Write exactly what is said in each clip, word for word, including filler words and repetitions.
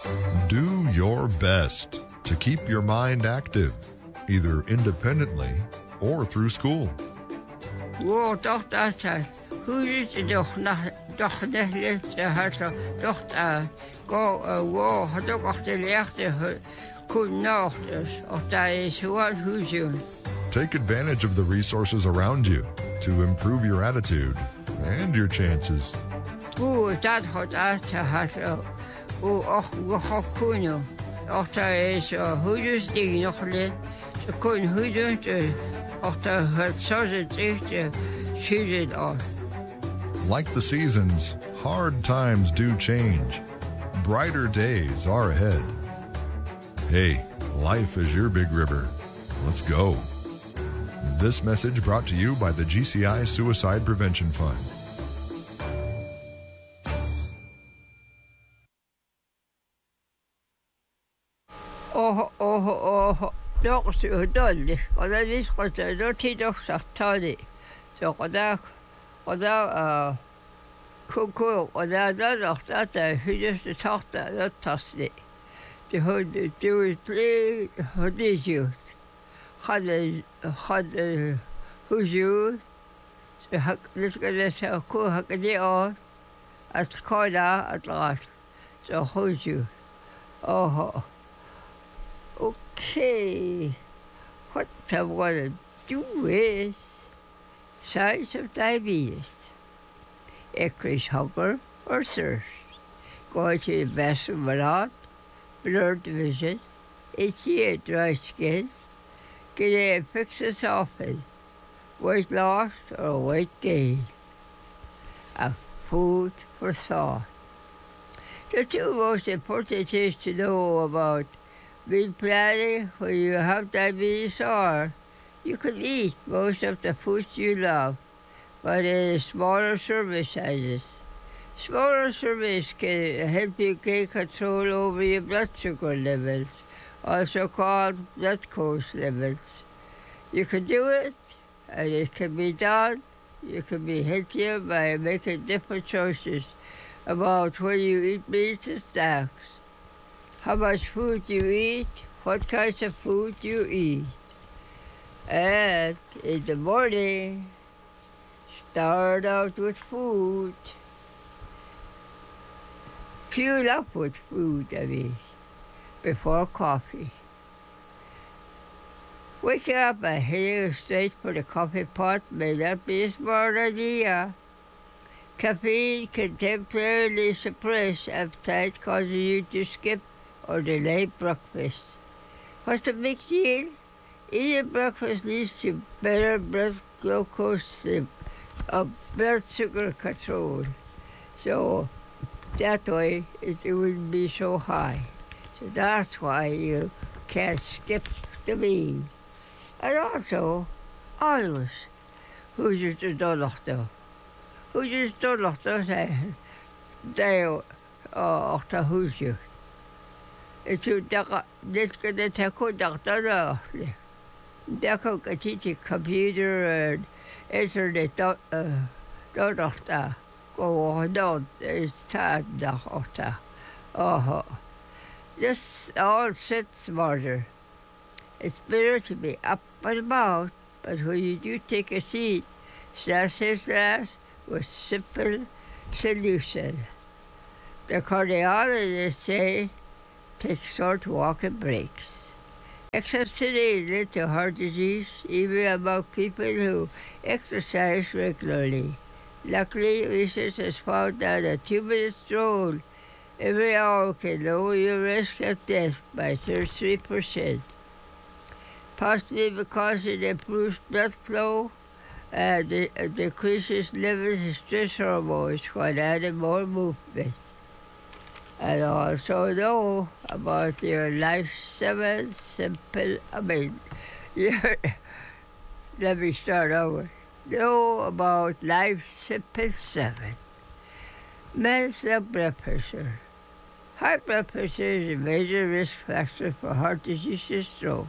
Do your best to keep your mind active, either independently or through school. Wo doch das heißt, Hüse doch nach doch nicht letzte hat doch da go wo hat doch auch der letzte kun Nacht ist auch da ist was Hüse. Take advantage of the resources around you to improve your attitude and your chances. Wo das hat das hat wo auch wo auch kun auch da ist Hüse die noch nicht kun Hüse auch da hat so richtig schön aus. Like the seasons, hard times do change. Brighter days are ahead. Hey, life is your big river. Let's go. This message brought to you by the G C I Suicide Prevention Fund. Oh, oh, oh, doch så dårlig. Og det visste at det er tid å ta det. Så og der, og der, koko, og der, der nok at det hyggeste tatt det, det tas det. Det hadde, det var litt, hadde gjort. Hadde, hadde husjord, så det skal det så, hvor hadde det av, at skala, at rast, så husjord. Åh, okay, what I'm going to do is signs of diabetes, increased hunger or thirst, going to the bathroom a lot, blurred vision, itchy and dry skin, getting infections often, weight loss or weight gain, and food for thought. The two most important things to know about meal planning when you have diabetes are you can eat most of the foods you love, but in smaller serving sizes. Smaller servings can help you gain control over your blood sugar levels, also called blood glucose levels. You can do it, and it can be done. You can be healthier by making different choices about when you eat meats and snacks, how much food you eat, what kinds of food you eat. And in the morning, start out with food. Fuel up with food, I mean, before coffee. Waking up and heading straight for the coffee pot may not be a smart idea. Caffeine can temporarily suppress appetite, causing you to skip or delay breakfast. What's the big deal? Eating breakfast leads to better blood glucose, uh, blood sugar control. So that way it, it wouldn't be so high. So that's why you can't skip the meal. And also, always, who's just a dollar? Who's just a dollar? They are after who's you. It's a daka, let's get a taco doctor. Daka teach computer and internet doctor. Go on, it's time doctor. Oh, this all sits smarter. It's better to be up and about, but when you do take a seat, slash and slash with simple solution. The cardiologists say take short walking breaks. Except today lead to heart disease, even among people who exercise regularly. Luckily, research has found that a two-minute stroll every hour can lower your risk of death by thirty-three percent. Possibly because it improves blood flow and de- decreases levels of stress hormones while adding more movement. And also know about your life seven simple, I mean, your, let me start over. Know about life simple seven. Manage blood pressure. High blood pressure is a major risk factor for heart disease and stroke.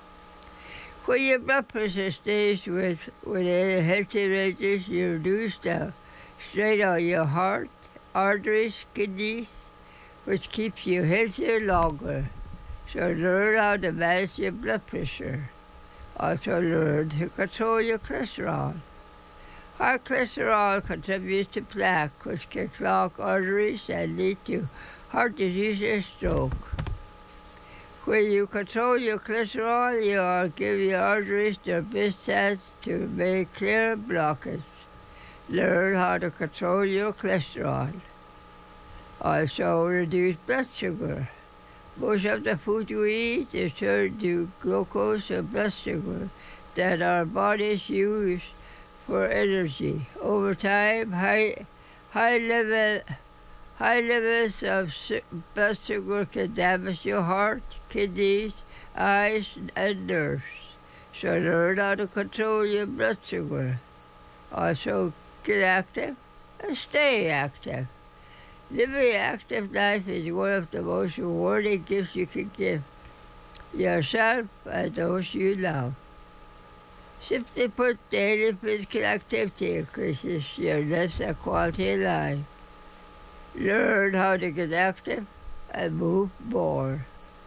When your blood pressure stays with, within healthy ranges, you reduce the strain on your heart, arteries, kidneys, which keeps you healthier longer. So learn how to manage your blood pressure. Also learn to control your cholesterol. High cholesterol contributes to plaque, which can clog arteries and lead to heart disease and stroke. When you control your cholesterol, you are giving your arteries their best chance to make clear blockage. Learn how to control your cholesterol. Also reduce blood sugar. Most of the food you eat is turned to glucose and blood sugar that our bodies use for energy. Over time, high, high, level, high levels of blood sugar can damage your heart, kidneys, eyes, and nerves. So learn how to control your blood sugar. Also, get active and stay active. Living an active life is one of the most rewarding gifts you can give yourself and those you love. Simply put, daily physical activity increases your health and quality of life. Learn how to get active and move more.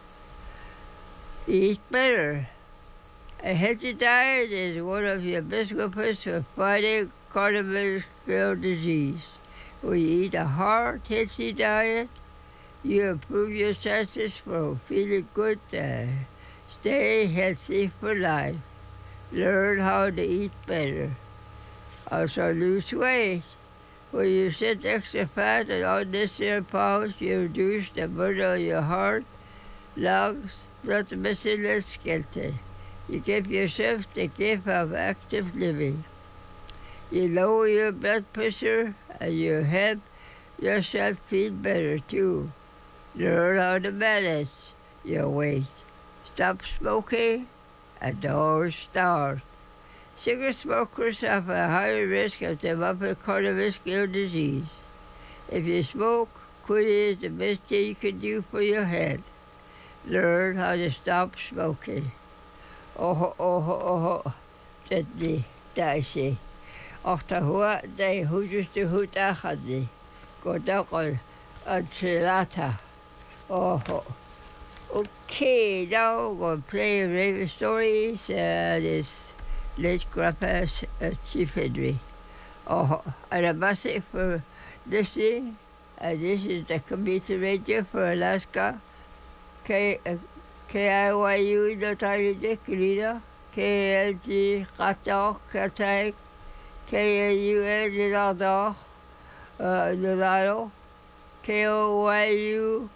Eat better. A healthy diet is one of your best weapons for fighting cardiovascular disease. When you eat a hard, healthy diet, you improve your chances for feeling good and stay healthy for life. Learn how to eat better. Also lose weight. When you shed extra fat and unnecessary pounds, you reduce the burden on your heart, lungs, blood vessels, and skeleton. You give yourself the gift of active living. You lower your blood pressure and you help yourself feel better too. Learn how to manage your weight. Stop smoking and don't start. Cigarette smokers have a higher risk of developing cardiovascular disease. If you smoke, quitting is the best thing you can do for your health. Learn how to stop smoking. Oh, oh, oh, Sydney, Daisy. After what they who used to hoot achadi, go down on Chilata. Oh, okay, now I'm going to play Raven Stories and it's late grandpa's uh, Chief Henry. Oh, and a message for listening, and this is the community radio for Alaska. K, uh, K I Y U Notary Querida, K L G Qatar, Qatar, K L U L Nidardor, Nidaro, K O Y U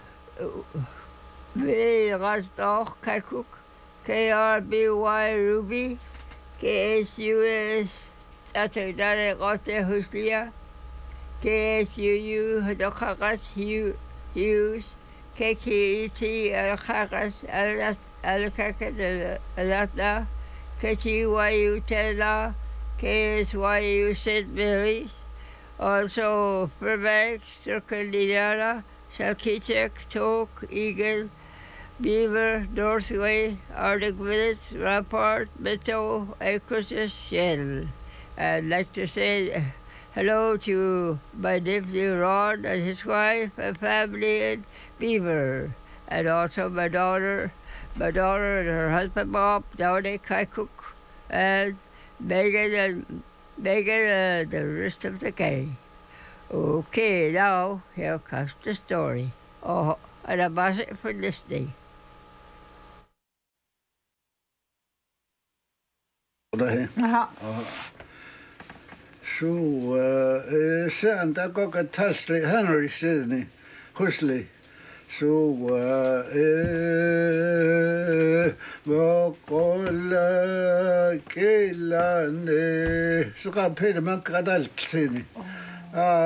V Rasdor, Kakuk, K R B Y Ruby, K S U S Saturday Rote Huslia, K S U U Hadokaras Hughes, K K E T Alakakas Alakakas Alatna, K T Y U Tela, K S Y U Saint Mary's, also Fairbanks, Circle Liliana, Salkitek, Tok, Eagle, Beaver, Northway, Arctic Village, Rampart, Meadow, Acres, Shell. I'd like to say hello to my nephew Ron and his wife and family in Beaver, and also my daughter, my daughter and her husband Bob down in Kaikuk, and Megan and Megan and the rest of the gang. Okay, now here comes the story. Oh, and I'm asking for listening. Aha. Så sen där går att Talsley Henry Sydney Husley så eh vad kolla killarna så kan Peter man kan allt Sydney.